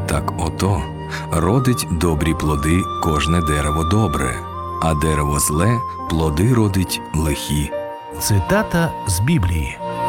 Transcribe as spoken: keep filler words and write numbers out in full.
Так ото, родить добрі плоди кожне дерево добре, а дерево зле плоди родить лихі. Цитата з Біблії.